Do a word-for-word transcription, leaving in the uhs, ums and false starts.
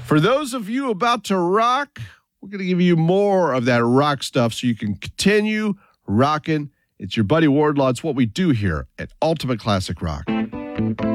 For those of you about to rock, we're going to give you more of that rock stuff so you can continue rocking. It's your buddy Wardlaw. It's what we do here at Ultimate Classic Rock.